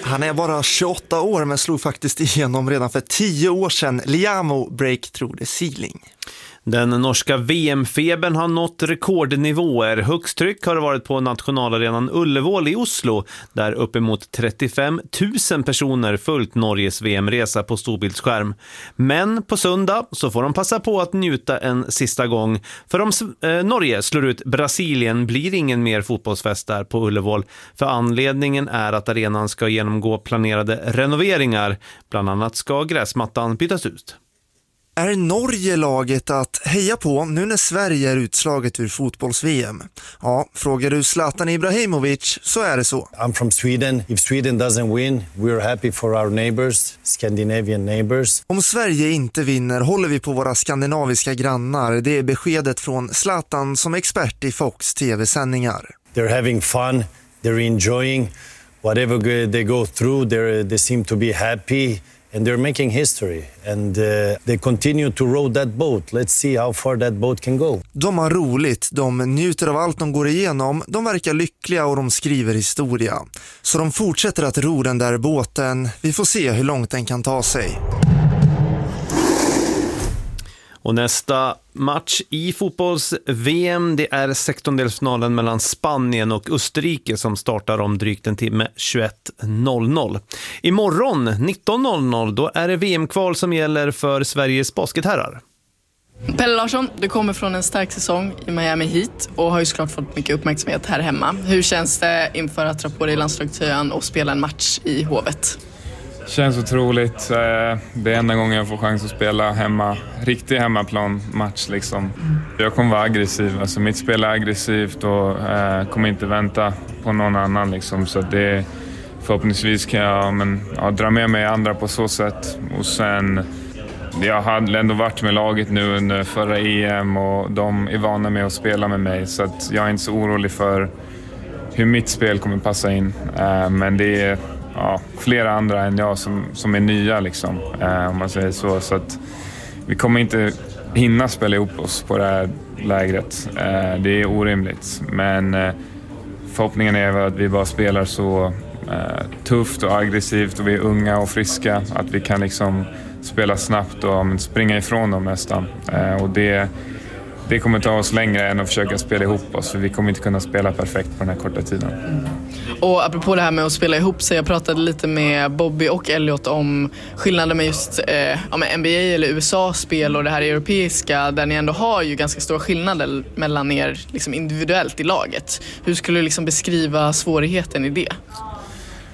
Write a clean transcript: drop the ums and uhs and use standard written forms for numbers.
Han är bara 28 år men slog faktiskt igenom redan för 10 år sedan. Liamo break through the ceiling. Den norska VM-febern har nått rekordnivåer. Högst tryck har det varit på nationalarenan Ullevål i Oslo, där uppemot 35 000 personer följt Norges VM-resa på storbildsskärm. Men på söndag så får de passa på att njuta en sista gång. För om Norge slår ut Brasilien blir ingen mer fotbollsfest där på Ullevål. För anledningen är att arenan ska genomgå planerade renoveringar. Bland annat ska gräsmattan bytas ut. Är Norge laget att heja på nu när Sverige är utslaget ur fotbolls-VM? Ja, frågar du Zlatan Ibrahimovic så är det så. I'm from Sweden. If Sweden doesn't win, we're happy for our neighbors, Scandinavian neighbors. Om Sverige inte vinner håller vi på våra skandinaviska grannar. Det är beskedet från Zlatan som expert i Fox TV-sändningar. They're having fun, they're enjoying whatever they go through, they seem to be happy. And they're making history and they continue to row that boat. Let's see how far that boat can go. De har roligt, de njuter av allt de går igenom, de verkar lyckliga och de skriver historia. Så de fortsätter att ro den där båten. Vi får se hur långt den kan ta sig. Och nästa match i fotbolls-VM, det är 16-delsfinalen mellan Spanien och Österrike som startar om drygt en timme 21.00. Imorgon 19.00 då är det VM-kval som gäller för Sveriges basketherrar. Pelle Larsson, du kommer från en stark säsong i Miami Heat och har ju såklart fått mycket uppmärksamhet här hemma. Hur känns det inför att dra på dig landslagströjan och spela en match i Hovet? Känns otroligt. Det är enda gången jag får chans att spela hemma, riktig hemmaplan-match liksom. Jag kommer vara aggressiv, alltså mitt spel är aggressivt och kommer inte vänta på någon annan liksom. Så det, förhoppningsvis kan jag dra med mig andra på så sätt. Och sen, jag hade ändå varit med laget nu under förra EM och de är vana med att spela med mig. Så att jag är inte så orolig för hur mitt spel kommer passa in. Men det är flera andra än jag som är nya liksom, om man säger så. Så att vi kommer inte hinna spela ihop oss på det här lägret. Det är orimligt. Men förhoppningen är att vi bara spelar så tufft och aggressivt och vi är unga och friska att vi kan liksom spela snabbt och springa ifrån dem nästan. Och det kommer ta oss längre än att försöka spela ihop oss, för vi kommer inte kunna spela perfekt på den här korta tiden. Och apropå det här med att spela ihop sig, jag pratade lite med Bobby och Elliot om skillnaden med just med NBA eller USA-spel och det här europeiska, där ni ändå har ju ganska stora skillnader mellan er liksom individuellt i laget. Hur skulle du liksom beskriva svårigheten i det?